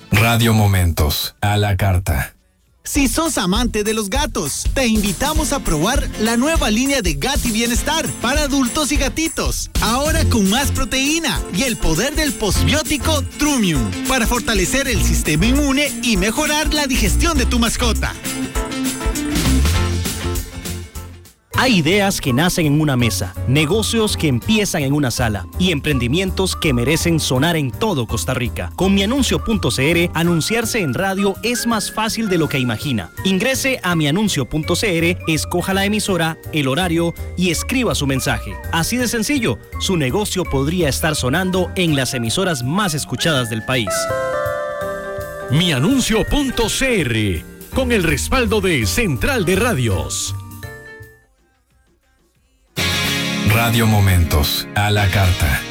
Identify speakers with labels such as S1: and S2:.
S1: Radio Momentos, a la carta.
S2: Si sos amante de los gatos, te invitamos a probar la nueva línea de Gatti Bienestar para adultos y gatitos. Ahora con más proteína y el poder del postbiótico Trumium para fortalecer el sistema inmune y mejorar la digestión de tu mascota.
S3: Hay ideas que nacen en una mesa, negocios que empiezan en una sala y emprendimientos que merecen sonar en todo Costa Rica. Con mianuncio.cr, anunciarse en radio es más fácil de lo que imagina. Ingrese a mianuncio.cr, escoja la emisora, el horario y escriba su mensaje. Así de sencillo, su negocio podría estar sonando en las emisoras más escuchadas del país.
S4: Mianuncio.cr, con el respaldo de Central de Radios.
S1: Radio Momentos, a la carta.